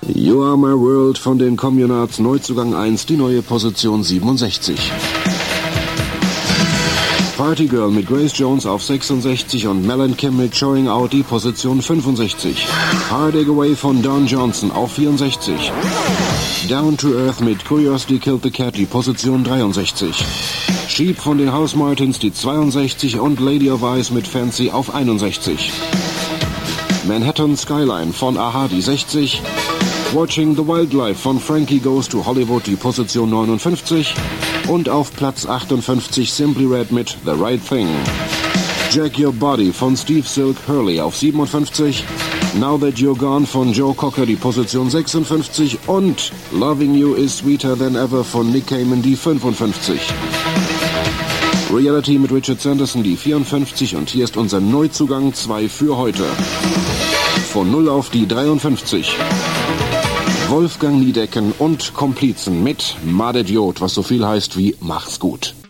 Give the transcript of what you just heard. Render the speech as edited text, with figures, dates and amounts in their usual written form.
You Are My World von den Communards, Neuzugang 1, die neue Position 67. Party Girl mit Grace Jones auf 66 und Mel & Kim mit Showing Out, die Position 65. Hard Egg Away von Don Johnson auf 64. Down to Earth mit Curiosity Killed the Cat, die Position 63. Sheep von den House Martins, die 62 und Lady of Ice mit Fancy auf 61. Manhattan Skyline von Aha, die 60. Watching the Wildlife von Frankie Goes to Hollywood, die Position 59. Und auf Platz 58 Simply Red mit The Right Thing. Jack Your Body von Steve Silk Hurley auf 57. Now That You're Gone von Joe Cocker, die Position 56. Und Loving You Is Sweeter Than Ever von Nick Cayman, die 55. Reality mit Richard Sanderson, die 54. Und hier ist unser Neuzugang 2 für heute. Von 0 auf die 53. Wolfgang Niedecken und Komplizen mit Mad Idiot, was so viel heißt wie Macht's gut.